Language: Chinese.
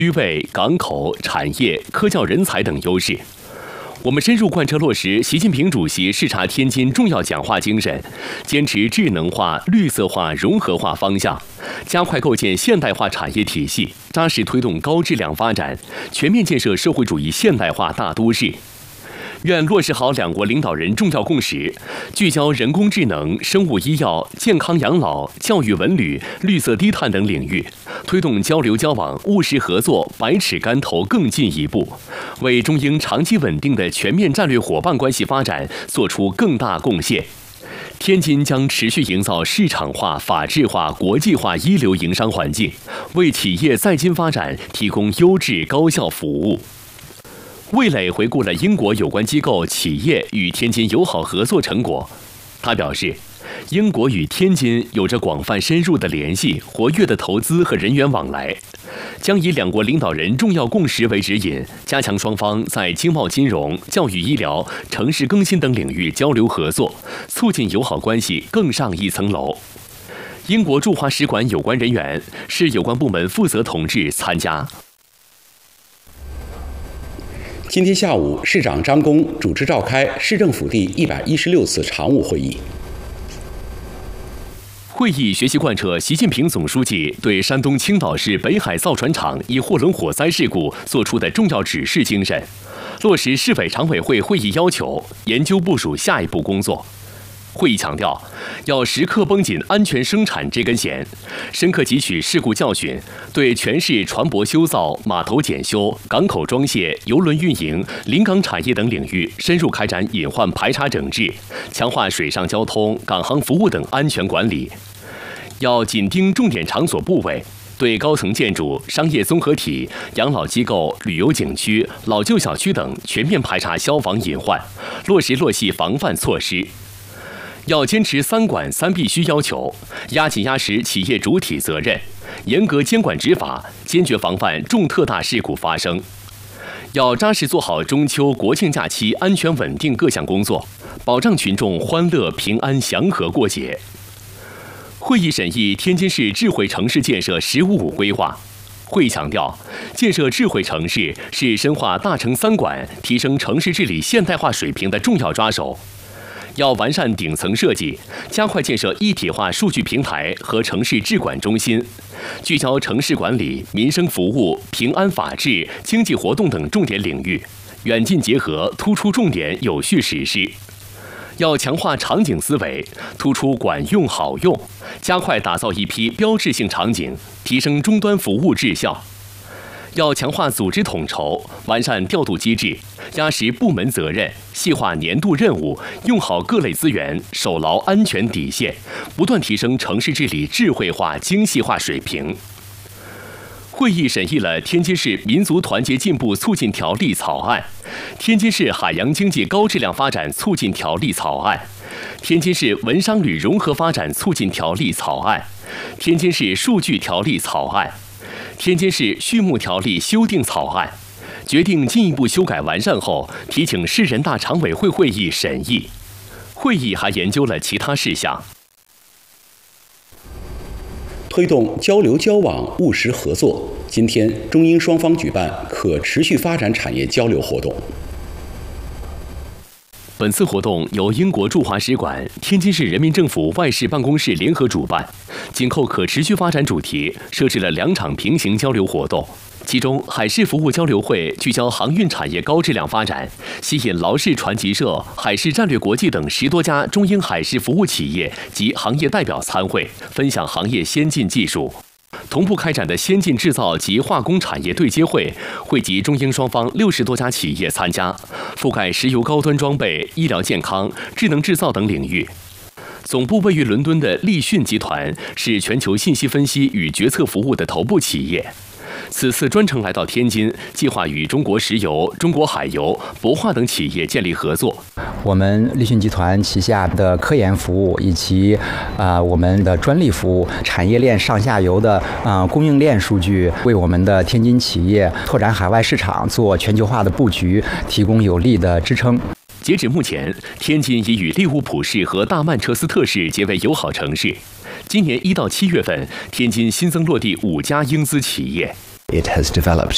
区位、港口、产业、科教人才等优势。我们深入贯彻落实习近平主席视察天津重要讲话精神，坚持智能化、绿色化、融合化方向，加快构建现代化产业体系，扎实推动高质量发展，全面建设社会主义现代化大都市。愿落实好两国领导人重要共识，聚焦人工智能、生物医药、健康养老、教育文旅、绿色低碳等领域，推动交流交往、务实合作百尺竿头更进一步，为中英长期稳定的全面战略伙伴关系发展作出更大贡献。天津将持续营造市场化、法治化、国际化一流营商环境，为企业在京发展提供优质高效服务。魏磊回顾了英国有关机构、企业与天津友好合作成果。他表示，英国与天津有着广泛深入的联系、活跃的投资和人员往来，将以两国领导人重要共识为指引，加强双方在经贸金融、教育医疗、城市更新等领域交流合作，促进友好关系更上一层楼。英国驻华使馆有关人员、市有关部门负责同志参加。 今天下午，市长张公主持召开市政府第116次常务会议。 会议学习贯彻习近平总书记对山东青岛市北海造船厂一货轮火灾事故作出的重要指示精神，落实市委常委会会议要求，研究部署下一步工作。会议强调，要时刻绷紧安全生产这根弦，深刻汲取事故教训，对全市船舶修造、码头检修、港口装卸、邮轮运营、临港产业等领域深入开展隐患排查整治，强化水上交通、港航服务等安全管理。要紧盯重点场所部位，对高层建筑、商业综合体、养老机构、旅游景区、老旧小区等全面排查消防隐患，落实落细防范措施。要坚持3管3必须要求，压紧压实企业主体责任，严格监管执法，坚决防范重特大事故发生。要扎实做好中秋、国庆假期安全稳定各项工作，保障群众欢乐、平安、祥和过节。会议审议天津市智慧城市建设“15+5”规划。会议强调，建设智慧城市是深化大城3管、提升城市治理现代化水平的重要抓手。要完善顶层设计，加快建设一体化数据平台和城市智管中心，聚焦城市管理、民生服务、平安法治、经济活动等重点领域，远近结合，突出重点，有序实施。要强化场景思维，突出管用好用，加快打造一批标志性场景，提升终端服务质效。要强化组织统筹，完善调度机制，压实部门责任，细化年度任务，用好各类资源，守牢安全底线，不断提升城市治理智慧化、精细化水平。会议审议了天津市民族团结进步促进条例草案、天津市海洋经济高质量发展促进条例草案、天津市文商旅融合发展促进条例草案、天津市数据条例草案、天津市畜牧条例修订草案，决定进一步修改完善后，提请市人大常委会会议审议。会议还研究了其他事项。 推动交流交往、务实合作。今天，中英双方举办可持续发展产业交流活动。 本次活动由英国驻华使馆、天津市人民政府外事办公室联合主办，紧扣可持续发展主题，设置了2场平行交流活动。其中，海事服务交流会聚焦航运产业高质量发展，吸引劳氏船集社、海事战略国际等10多家中英海事服务企业及行业代表参会，分享行业先进技术。同步开展的先进制造及化工产业对接会，汇集中英双方60多家企业参加，覆盖石油高端装备、医疗健康、智能制造等领域。总部位于伦敦的立讯集团是全球信息分析与决策服务的头部企业。此次专程来到天津，计划与中国石油、中国海油、博化等企业建立合作。 我们立讯集团旗下的科研服务以及我们的专利服务、产业链上下游的供应链数据，为我们的天津企业拓展海外市场、做全球化的布局提供有力的支撑。 截止目前，天津已与利物浦市和大曼彻斯特市结为友好城市。今年1到7月份，天津新增落地5家英资企业。 It has developed